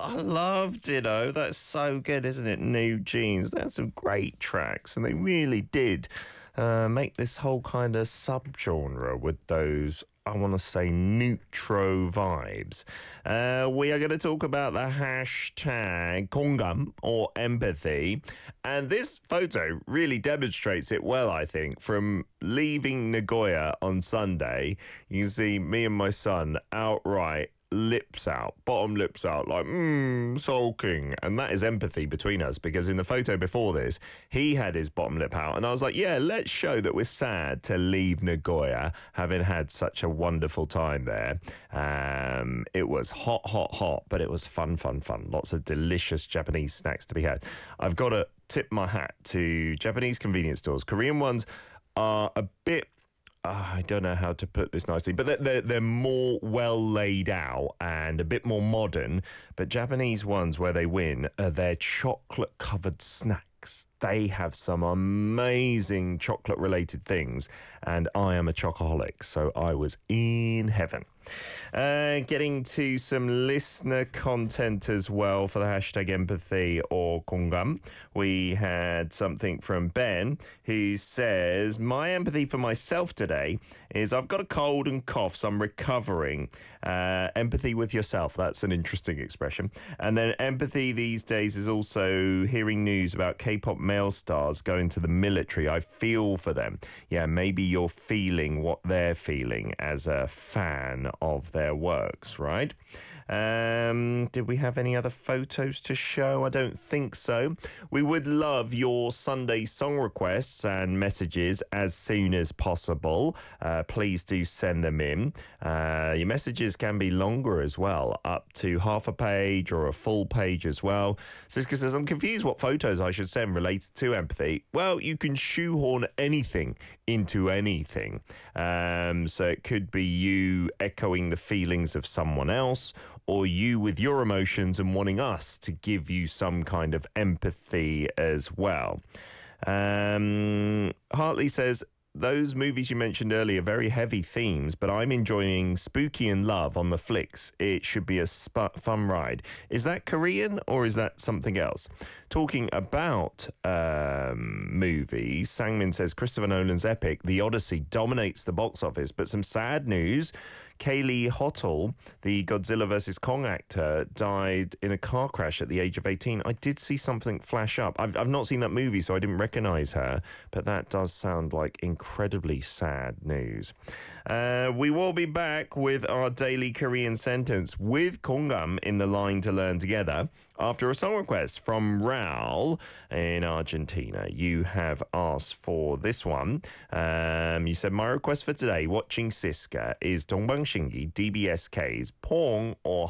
I loved it, That's so good, isn't it? New Jeans. They had some great tracks, and they really did make this whole kind of subgenre with those, I want to say, neutro vibes. We are going to talk about the hashtag 공감 or empathy. And this photo really demonstrates it well, I think. From leaving Nagoya on Sunday, you can see me and my son outright lips out, bottom lips out, like, sulking. And that is empathy between us, because in the photo before this, he had his bottom lip out. And I was like, yeah, let's show that we're sad to leave Nagoya, having had such a wonderful time there. It was hot, but it was fun. Lots of delicious Japanese snacks to be had. I've got to tip my hat to Japanese convenience stores. Korean ones are a bit, I don't know how to put this nicely, but they're more well laid out and a bit more modern. But Japanese ones, where they win, are their chocolate-covered snacks. They have some amazing chocolate-related things, and I am a chocoholic, so I was in heaven. Getting to some listener content as well for the hashtag empathy or 공감. We had something from Ben, who says, my empathy for myself today is I've got a cold and cough, so I'm recovering. Empathy with yourself, that's an interesting expression. And then empathy these days is also hearing news about K-pop male stars going to the military. I feel for them. Yeah, maybe you're feeling what they're feeling as a fan of their works, right? Did we have any other photos to show? I don't think so. We would love your Sunday song requests and messages as soon as possible. Please do send them in. Your messages can be longer as well, up to half a page or a full page as well. Siska says, I'm confused what photos I should send related to empathy. Well, you can shoehorn anything into anything. So it could be you echoing the feelings of someone else, or you with your emotions and wanting us to give you some kind of empathy as well. Hartley says, those movies you mentioned earlier, very heavy themes, but I'm enjoying Spooky and Love on the flicks. It should be a fun ride. Is that Korean or is that something else? Talking about movies, Sangmin says Christopher Nolan's epic, The Odyssey, dominates the box office, but some sad news. Kaylee Hottle, the Godzilla vs. Kong actor, died in a car crash at the age of 18. I did see something flash up. I've not seen that movie, so I didn't recognize her, but that does sound like incredibly sad news. We will be back with our daily Korean sentence with 공감 in the line to learn together after a song request from Raul in Argentina. You have asked for this one. You said, my request for today, watching Siska, is 동방신기 DBSK's Pong or